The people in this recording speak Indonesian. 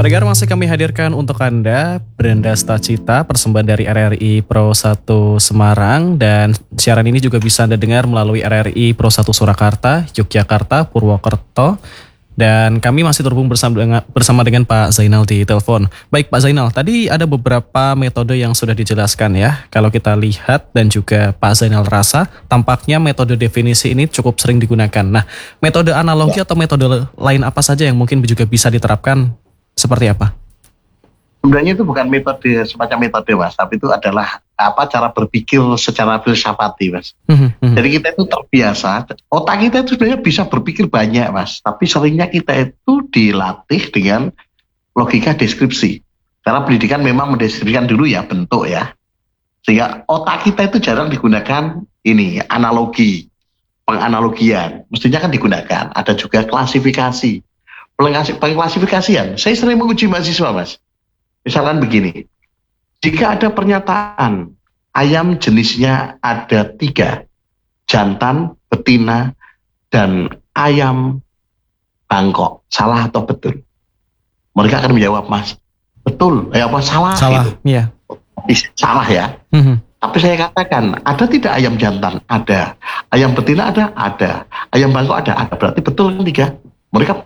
Pendengar, masih kami hadirkan untuk Anda Brenda Stacita, persembahan dari RRI Pro 1 Semarang, dan siaran ini juga bisa Anda dengar melalui RRI Pro 1 Surakarta, Yogyakarta, Purwokerto, dan kami masih terhubung bersama dengan Pak Zainal di telepon. Baik Pak Zainal, tadi ada beberapa metode yang sudah dijelaskan ya. Kalau kita lihat dan juga Pak Zainal rasa, tampaknya metode definisi ini cukup sering digunakan. Nah, metode analogi atau metode lain apa saja yang mungkin juga bisa diterapkan? Seperti apa? Sebenarnya itu bukan metode semacam metode, Mas, tapi itu adalah cara berpikir secara filsafati, Mas. Jadi kita itu terbiasa, otak kita itu sebenarnya bisa berpikir banyak, Mas, tapi seringnya kita itu dilatih dengan logika deskripsi. Karena pendidikan memang mendeskripsikan dulu ya bentuk ya, sehingga otak kita itu jarang digunakan ini analogi, penganalogian. Mestinya kan digunakan. Ada juga klasifikasi. Pengklasifikasian, saya sering menguji mahasiswa, Mas. Misalkan begini, jika ada pernyataan ayam jenisnya ada 3, jantan, betina, dan ayam bangkok, salah atau betul? Mereka akan menjawab, Mas, betul, salah. Salah, gitu. Iya. Salah ya. Tapi saya katakan, ada tidak ayam jantan? Ada. Ayam betina ada? Ada. Ayam bangkok ada? Ada. Berarti betul kan 3? Mereka